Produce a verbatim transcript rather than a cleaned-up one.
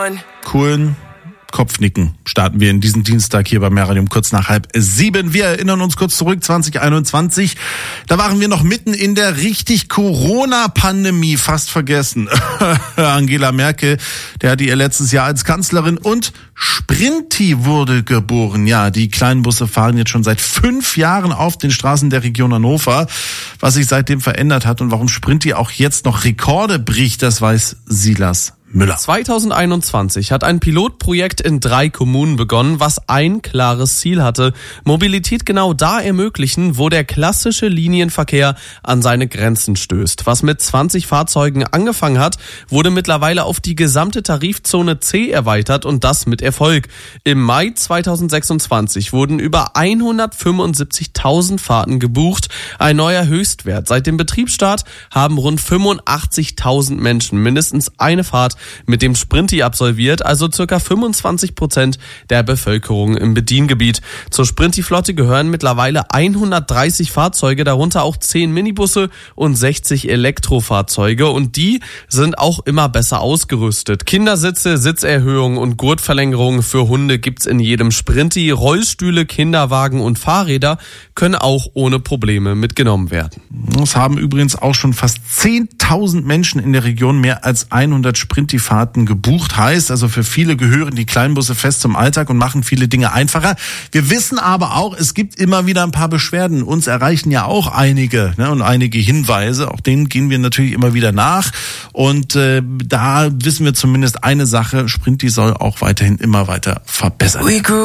coolen Kopfnicken starten wir in diesen Dienstag hier bei Meridium kurz nach halb sieben. Wir erinnern uns kurz zurück, zwanzig einundzwanzig. Da waren wir noch mitten in der richtig Corona-Pandemie, fast vergessen. Angela Merkel, der hatte ihr letztes Jahr als Kanzlerin, und Sprinti wurde geboren. Ja, die Kleinbusse fahren jetzt schon seit fünf Jahren auf den Straßen der Region Hannover. Was sich seitdem verändert hat und warum Sprinti auch jetzt noch Rekorde bricht, das weiß Silas Müller. zwanzig einundzwanzig hat ein Pilotprojekt in drei Kommunen begonnen, was ein klares Ziel hatte: Mobilität genau da ermöglichen, wo der klassische Linienverkehr an seine Grenzen stößt. Was mit zwanzig Fahrzeugen angefangen hat, wurde mittlerweile auf die gesamte Tarifzone C erweitert, und das mit Erfolg. Im Mai zweitausendsechsundzwanzig wurden über hundertfünfundsiebzigtausend Fahrten gebucht, ein neuer Höchstwert. Seit dem Betriebsstart haben rund fünfundachtzigtausend Menschen mindestens eine Fahrt mit dem Sprinti absolviert, also circa fünfundzwanzig Prozent der Bevölkerung im Bediengebiet. Zur Sprinti-Flotte gehören mittlerweile hundertdreißig Fahrzeuge, darunter auch zehn Minibusse und sechzig Elektrofahrzeuge, und die sind auch immer besser ausgerüstet. Kindersitze, Sitzerhöhungen und Gurtverlängerungen für Hunde gibt's in jedem Sprinti. Rollstühle, Kinderwagen und Fahrräder können auch ohne Probleme mitgenommen werden. Es haben übrigens auch schon fast zehntausend Menschen in der Region mehr als hundert Sprinti die Fahrten gebucht. Heißt also, für viele gehören die Kleinbusse fest zum Alltag und machen viele Dinge einfacher. Wir wissen aber auch, es gibt immer wieder ein paar Beschwerden. Uns erreichen ja auch einige, ne, und einige Hinweise. Auch denen gehen wir natürlich immer wieder nach. Und äh, da wissen wir zumindest eine Sache: Sprinti soll auch weiterhin immer weiter verbessert werden.